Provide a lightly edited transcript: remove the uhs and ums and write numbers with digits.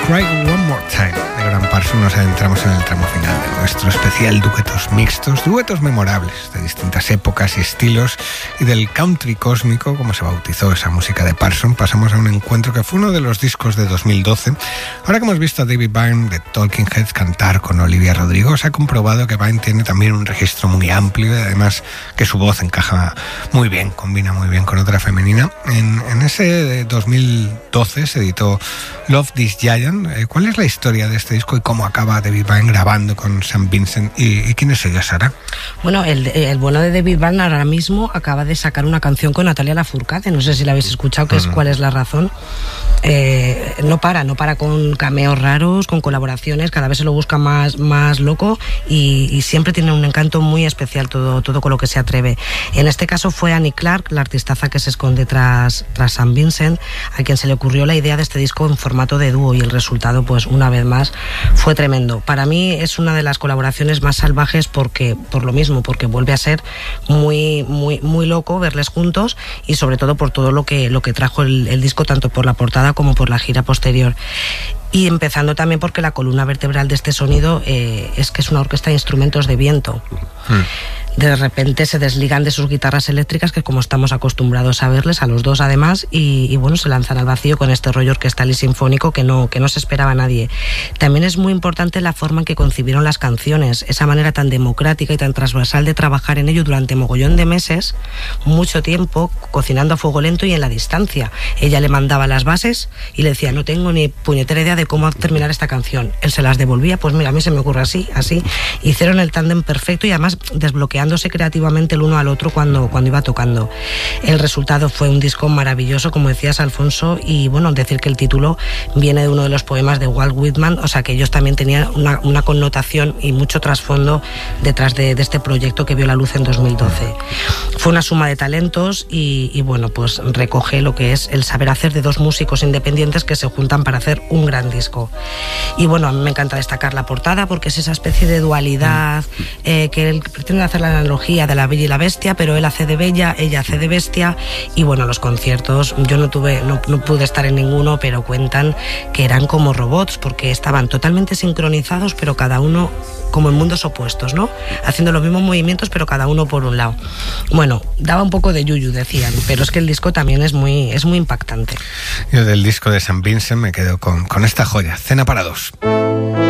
Cry One More Time de Graham Parsons, nos adentramos en el tramo final de nuestro especial Duetos Mixtos, duetos memorables de distintas épocas y estilos, y del country cósmico, como se bautizó esa música de Parsons, pasamos a un encuentro que fue uno de los discos de 2012. Ahora que hemos visto a David Byrne de Talking Heads cantar con Olivia Rodrigo, se ha comprobado que Byrne tiene también un registro muy amplio, y además que su voz encaja muy bien, combina muy bien con otra femenina. En ese de 2012 se editó Love This Giant. ¿Cuál es la historia de este disco y cómo acaba David Byrne grabando con St. Vincent? ¿Y quién es ella, Sara? Bueno, el bueno de David Byrne ahora mismo acaba de sacar una canción con Natalia Lafourcade, no sé si la habéis escuchado, que es ¿Cuál es la razón? No para con cameos raros, con colaboraciones, cada vez se lo busca más loco, y siempre tiene un encanto muy especial todo con lo que se atreve. En este caso fue Annie Clark, la artistaza que se esconde tras St. Vincent, a quien se le ocurrió la idea de este disco en formato de dúo, y el resultado, pues una vez más, fue tremendo. Para mí es una de las colaboraciones más salvajes porque vuelve a ser muy loco verles juntos, y sobre todo por todo lo que trajo el disco, tanto por la portada como por la gira posterior. Y empezando también porque la columna vertebral de este sonido es que es una orquesta de instrumentos de viento. De repente se desligan de sus guitarras eléctricas, que como estamos acostumbrados a verles, a los dos además, y bueno, se lanzan al vacío con este rollo orquestal y sinfónico que no se esperaba nadie. También es muy importante la forma en que concibieron las canciones, esa manera tan democrática y tan transversal de trabajar en ello durante mogollón de meses, mucho tiempo, cocinando a fuego lento y en la distancia. Ella le mandaba las bases y le decía, no tengo ni puñetera idea de cómo terminar esta canción. Él se las devolvía, pues mira, a mí se me ocurre así. Hicieron el tándem perfecto, y además desbloqueándose creativamente el uno al otro cuando iba tocando. El resultado fue un disco maravilloso, como decías, Alfonso, y bueno, decir que el título viene de uno de los poemas de Walt Whitman, o sea que ellos también tenían una connotación y mucho trasfondo detrás de este proyecto que vio la luz en 2012. Fue una suma de talentos y bueno, pues recoge lo que es el saber hacer de dos músicos independientes que se juntan para hacer un gran disco. Y bueno, a mí me encanta destacar la portada porque es esa especie de dualidad que él pretende hacer la analogía de la Bella y la Bestia, pero él hace de Bella, ella hace de Bestia. Y bueno, los conciertos, yo no pude estar en ninguno, pero cuentan que eran como robots, porque estaban totalmente sincronizados, pero cada uno como en mundos opuestos, ¿no? Haciendo los mismos movimientos, pero cada uno por un lado. Bueno, daba un poco de yuyu, decían, pero es que el disco también es muy impactante. Yo del disco de St. Vincent me quedo con esta joya, Cena para dos.